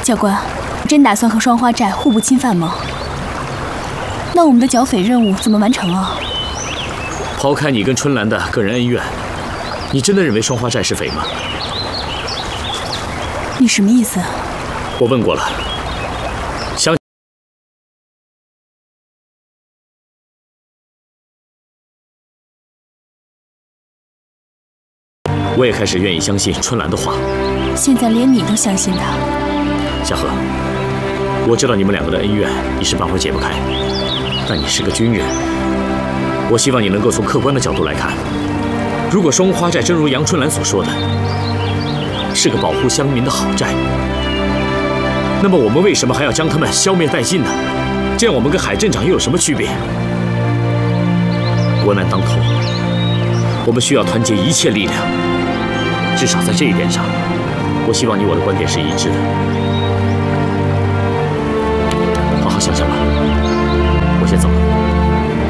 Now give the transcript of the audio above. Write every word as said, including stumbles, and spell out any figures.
教官，真打算和双花寨互不侵犯吗？那我们的剿匪任务怎么完成啊？ 抛开你跟春兰的个人恩怨，你真的认为双花寨是匪吗？ 你什么意思？ 我问过了，相。 我也开始愿意相信春兰的话。 现在连你都相信他， 夏荷，我知道你们两个的恩怨一时半会儿解不开，但你是个军人，我希望你能够从客观的角度来看。如果双花寨真如杨春兰所说的，是个保护乡民的好寨，那么我们为什么还要将他们消灭殆尽呢？这样我们跟海镇长又有什么区别？国难当头，我们需要团结一切力量。 至少在这一点上，我希望你我的观点是一致的。